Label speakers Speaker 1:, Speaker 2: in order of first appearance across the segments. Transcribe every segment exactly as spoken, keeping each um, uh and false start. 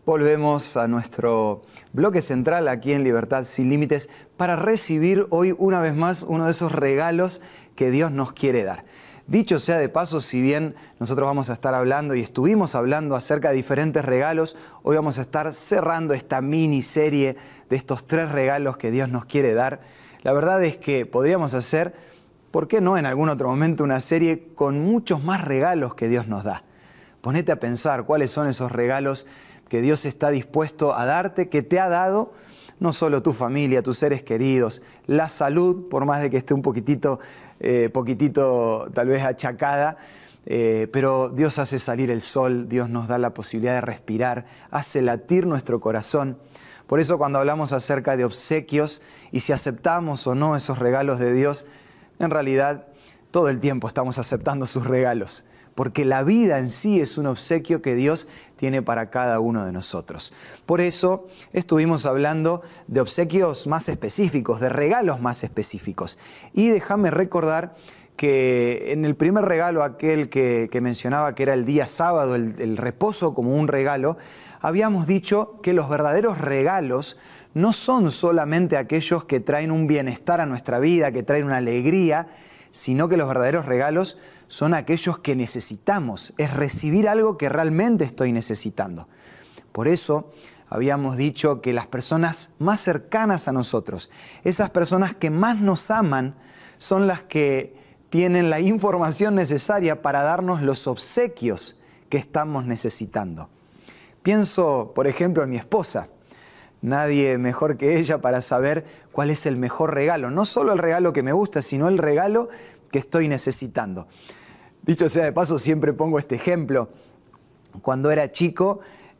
Speaker 1: Volvemos a nuestro bloque central aquí en Libertad Sin Límites para recibir hoy una vez más uno de esos regalos que Dios nos quiere dar. Dicho sea de paso, si bien nosotros vamos a estar hablando y estuvimos hablando acerca de diferentes regalos, hoy vamos a estar cerrando esta miniserie de estos tres regalos que Dios nos quiere dar. La verdad es que podríamos hacer, ¿por qué no en algún otro momento, una serie con muchos más regalos que Dios nos da? Ponete a pensar cuáles son esos regalos que Dios está dispuesto a darte, que te ha dado, no solo tu familia, tus seres queridos, la salud, por más de que esté un poquitito, eh, poquitito tal vez achacada, eh, pero Dios hace salir el sol, Dios nos da la posibilidad de respirar, hace latir nuestro corazón. Por eso cuando hablamos acerca de obsequios y si aceptamos o no esos regalos de Dios, en realidad todo el tiempo estamos aceptando sus regalos. Porque la vida en sí es un obsequio que Dios tiene para cada uno de nosotros. Por eso estuvimos hablando de obsequios más específicos, de regalos más específicos. Y déjame recordar que en el primer regalo, aquel que, que mencionaba que era el día sábado, el, el reposo como un regalo, habíamos dicho que los verdaderos regalos no son solamente aquellos que traen un bienestar a nuestra vida, que traen una alegría, sino que los verdaderos regalos son aquellos que necesitamos, es recibir algo que realmente estoy necesitando. Por eso habíamos dicho que las personas más cercanas a nosotros, esas personas que más nos aman, son las que tienen la información necesaria para darnos los obsequios que estamos necesitando. Pienso, por ejemplo, en mi esposa. Nadie mejor que ella para saber cuál es el mejor regalo. No solo el regalo que me gusta, sino el regalo que estoy necesitando. Dicho sea de paso, siempre pongo este ejemplo. Cuando era chico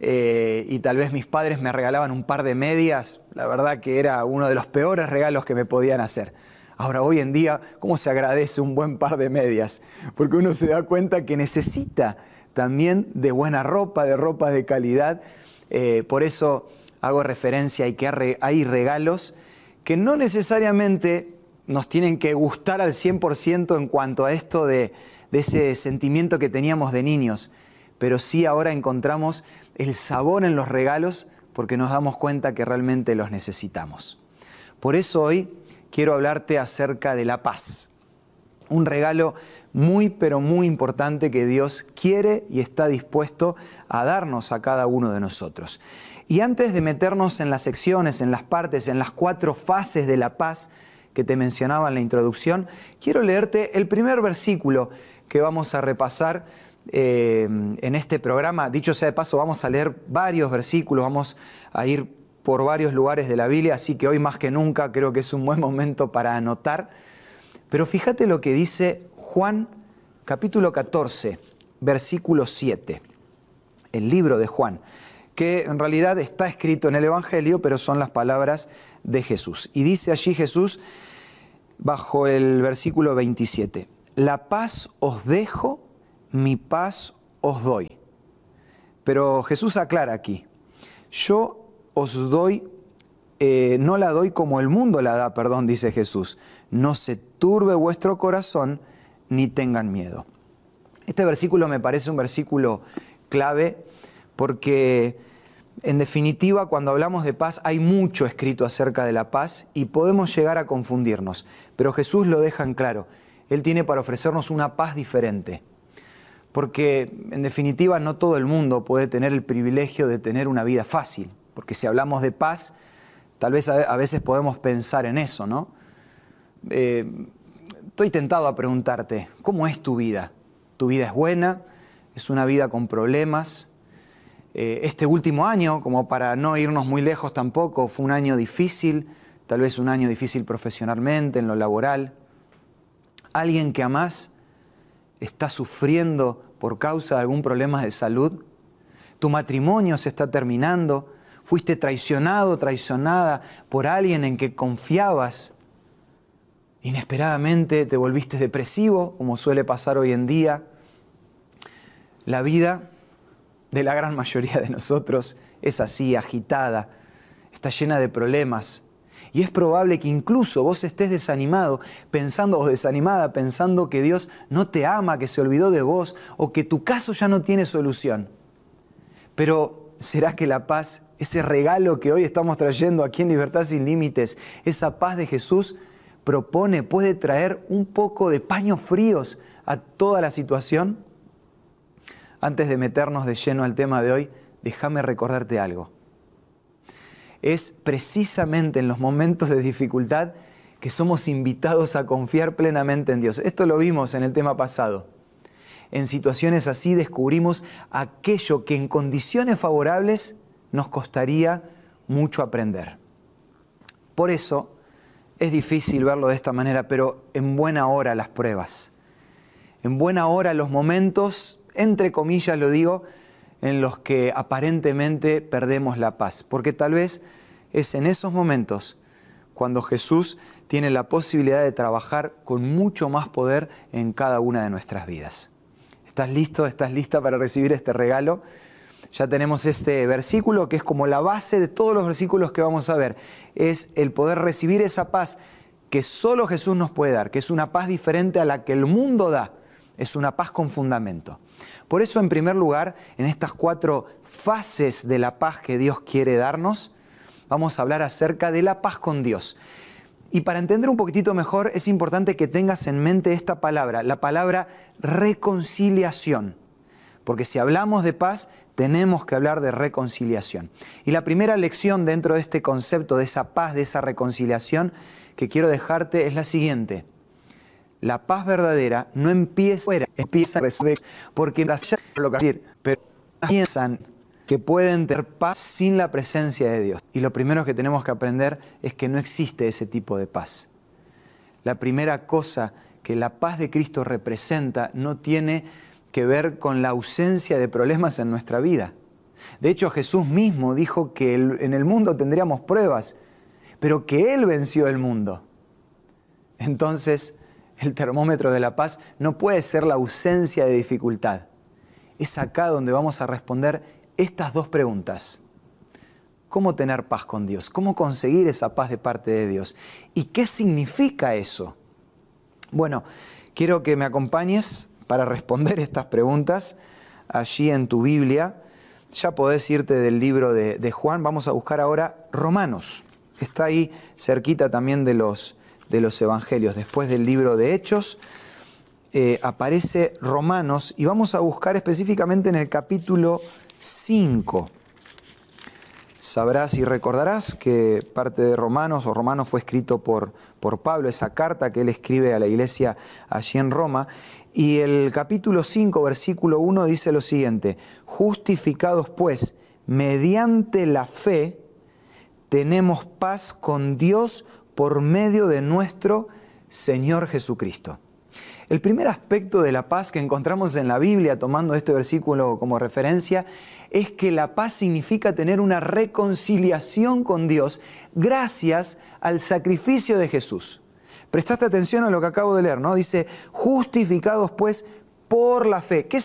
Speaker 1: eh, y tal vez mis padres me regalaban un par de medias, la verdad que era uno de los peores regalos que me podían hacer. Ahora, hoy en día, ¿cómo se agradece un buen par de medias? Porque uno se da cuenta que necesita también de buena ropa, de ropa de calidad. Eh, por eso hago referencia y que hay regalos que no necesariamente nos tienen que gustar al cien por ciento en cuanto a esto de, de ese sentimiento que teníamos de niños, pero sí ahora encontramos el sabor en los regalos porque nos damos cuenta que realmente los necesitamos. Por eso hoy quiero hablarte acerca de la paz, un regalo muy pero muy importante que Dios quiere y está dispuesto a darnos a cada uno de nosotros. Y antes de meternos en las secciones, en las partes, en las cuatro fases de la paz que te mencionaba en la introducción, quiero leerte el primer versículo que vamos a repasar eh, en este programa. Dicho sea de paso, vamos a leer varios versículos, vamos a ir por varios lugares de la Biblia, así que hoy más que nunca creo que es un buen momento para anotar. Pero fíjate lo que dice Juan capítulo catorce, versículo siete, el libro de Juan, que en realidad está escrito en el Evangelio, pero son las palabras de Jesús. Y dice allí Jesús, bajo el versículo veintisiete, la paz os dejo, mi paz os doy. Pero Jesús aclara aquí, yo os doy, eh, no la doy como el mundo la da, perdón, dice Jesús, no se turbe vuestro corazón, ni tengan miedo. Este versículo me parece un versículo clave, porque en definitiva cuando hablamos de paz hay mucho escrito acerca de la paz y podemos llegar a confundirnos, pero Jesús lo deja en claro, Él tiene para ofrecernos una paz diferente, porque en definitiva no todo el mundo puede tener el privilegio de tener una vida fácil, porque si hablamos de paz, tal vez a veces podemos pensar en eso, ¿no? Eh, estoy tentado a preguntarte, ¿cómo es tu vida? ¿Tu vida es buena? ¿Es una vida con problemas? Este último año, como para no irnos muy lejos tampoco, fue un año difícil, tal vez un año difícil profesionalmente, en lo laboral. ¿Alguien que amás está sufriendo por causa de algún problema de salud? ¿Tu matrimonio se está terminando? ¿Fuiste traicionado, traicionada por alguien en que confiabas? Inesperadamente te volviste depresivo, como suele pasar hoy en día. La vida de la gran mayoría de nosotros es así, agitada, está llena de problemas. Y es probable que incluso vos estés desanimado, pensando o desanimada, pensando que Dios no te ama, que se olvidó de vos o que tu caso ya no tiene solución. Pero ¿será que la paz, ese regalo que hoy estamos trayendo aquí en Libertad Sin Límites, esa paz de Jesús, propone, puede traer un poco de paños fríos a toda la situación? Antes de meternos de lleno al tema de hoy, déjame recordarte algo. Es precisamente en los momentos de dificultad que somos invitados a confiar plenamente en Dios. Esto lo vimos en el tema pasado. En situaciones así descubrimos aquello que en condiciones favorables nos costaría mucho aprender. Por eso es difícil verlo de esta manera, pero en buena hora las pruebas. En buena hora los momentos, entre comillas lo digo, en los que aparentemente perdemos la paz. Porque tal vez es en esos momentos cuando Jesús tiene la posibilidad de trabajar con mucho más poder en cada una de nuestras vidas. ¿Estás listo? ¿Estás lista para recibir este regalo? Ya tenemos este versículo que es como la base de todos los versículos que vamos a ver. Es el poder recibir esa paz que solo Jesús nos puede dar, que es una paz diferente a la que el mundo da. Es una paz con fundamento. Por eso, en primer lugar, en estas cuatro fases de la paz que Dios quiere darnos, vamos a hablar acerca de la paz con Dios. Y para entender un poquitito mejor, es importante que tengas en mente esta palabra, la palabra reconciliación. Porque si hablamos de paz, tenemos que hablar de reconciliación. Y la primera lección dentro de este concepto de esa paz, de esa reconciliación, que quiero dejarte es la siguiente. La paz verdadera no empieza fuera, empieza a resolver, porque lo que decir, pero piensan que pueden tener paz sin la presencia de Dios. Y lo primero que tenemos que aprender es que no existe ese tipo de paz. La primera cosa que la paz de Cristo representa no tiene que ver con la ausencia de problemas en nuestra vida. De hecho, Jesús mismo dijo que en el mundo tendríamos pruebas, pero que Él venció el mundo. Entonces, el termómetro de la paz no puede ser la ausencia de dificultad. Es acá donde vamos a responder estas dos preguntas. ¿Cómo tener paz con Dios? ¿Cómo conseguir esa paz de parte de Dios? ¿Y qué significa eso? Bueno, quiero que me acompañes para responder estas preguntas allí en tu Biblia. Ya podés irte del libro de, de Juan. Vamos a buscar ahora Romanos. Está ahí cerquita también de los, de los Evangelios. Después del libro de Hechos eh, aparece Romanos y vamos a buscar específicamente en el capítulo cinco. Sabrás y recordarás que parte de Romanos, o Romanos fue escrito por, por Pablo, esa carta que él escribe a la iglesia allí en Roma. Y el capítulo cinco, versículo uno dice lo siguiente: justificados pues mediante la fe, tenemos paz con Dios por medio de nuestro Señor Jesucristo. El primer aspecto de la paz que encontramos en la Biblia, tomando este versículo como referencia, es que la paz significa tener una reconciliación con Dios gracias al sacrificio de Jesús. Prestaste atención a lo que acabo de leer, ¿no? Dice, justificados pues por la fe. ¿Qué